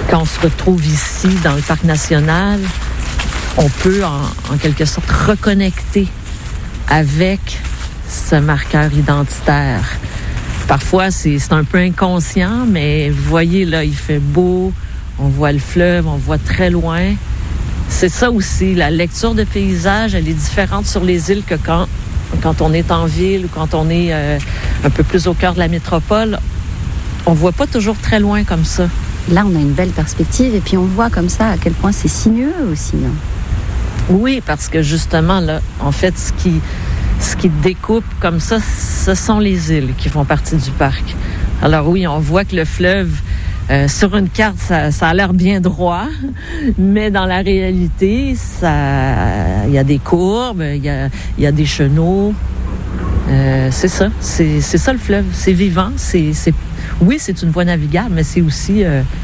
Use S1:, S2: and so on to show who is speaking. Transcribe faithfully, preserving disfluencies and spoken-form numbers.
S1: quand on se retrouve ici, dans le parc national, on peut, en, en quelque sorte, reconnecter avec ce marqueur identitaire. Parfois, c'est, c'est un peu inconscient, mais vous voyez, là, il fait beau, on voit le fleuve, on voit très loin. C'est ça aussi, la lecture de paysage, elle est différente sur les îles que quand, quand on est en ville ou quand on est euh, un peu plus au cœur de la métropole. On voit pas toujours très loin comme ça.
S2: Là, on a une belle perspective et puis on voit comme ça à quel point c'est sinueux aussi. Hein.
S1: Oui, parce que justement, là, en fait, ce qui, ce qui découpe comme ça, ce sont les îles qui font partie du parc. Alors oui, on voit que le fleuve, euh, sur une carte, ça, ça a l'air bien droit, mais dans la réalité, ça, il y a des courbes, il y a, il y a des chenaux. Euh, c'est ça, c'est, c'est ça le fleuve. C'est vivant, c'est, c'est, oui, c'est une voie navigable, mais c'est aussi... Euh,